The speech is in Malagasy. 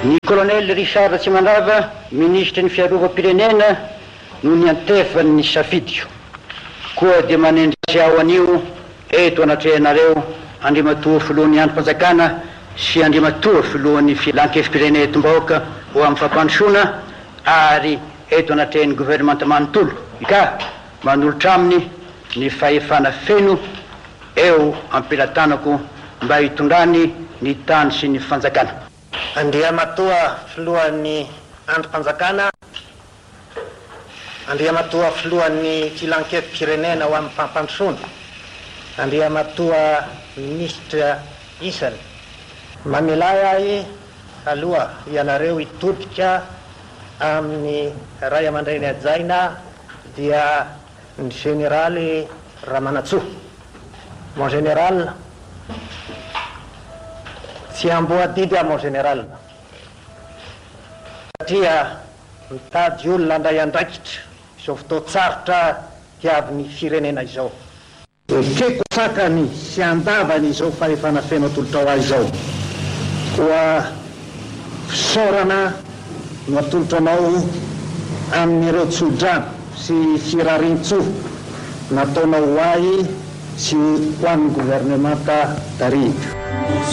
Ny colonel Richard Tsimandrava, ministre ny fiarovam-pirenena, no niantefany ny safidiko. Koa dia manendry ao anio eto anatrehanareo andrimatoa filohan'ny androm-panjakana sy andrimatoa filohan'ny filan-kefim-pirenena etom-bahoaka ho amin'ny fampandrosoana ary eto anatrehan'ny gouvernementa manontolo ka manolotra aminy ny fahefana feno eo ampilatanako mba hitondrany ny tany sy ny fanjakana. Andriamatoa filohan'ny androm-panjakana, andriamatoa filohan'ny filan-kefim-pirenena ho amin'ny fampandrosoana, andriamatoa ministra isany, mamelay ahy aloha ianareo hitodika amin'ny ray aman-dreny ajaina dia ny generaly Ramanatsoa. Mon général, tsy amboadidy mon général, satria mitady olona andray andraikitra izao fotoan-tsarotra tiavin'ny firenena izao. Ekeko sakany sy andavany izao fahefana feno atolotra ho azy izao. Koa fisaorana no atolotranao amin'ireo tsodrano sy firarintsoa nataonao ho ahy sy ho an'ny gouvernementa tarihy.